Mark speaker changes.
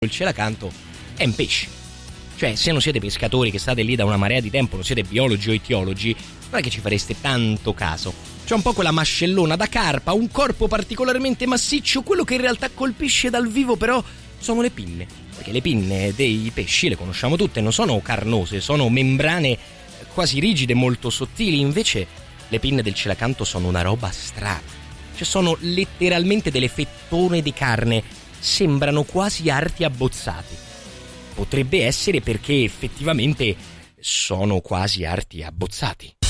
Speaker 1: il celacanto è un pesce. Cioè, se non siete pescatori che state lì da una marea di tempo, non siete biologi o itiologi, non è che ci fareste tanto caso. C'è un po' quella mascellona da carpa, un corpo particolarmente massiccio, quello che in realtà colpisce dal vivo però sono le pinne. Perché le pinne dei pesci, le conosciamo tutte, non sono carnose, sono membrane quasi rigide, molto sottili, invece le pinne del celacanto sono una roba strana. Cioè sono letteralmente delle fettone di carne, sembrano quasi arti abbozzati. Potrebbe essere perché effettivamente sono quasi arti abbozzati.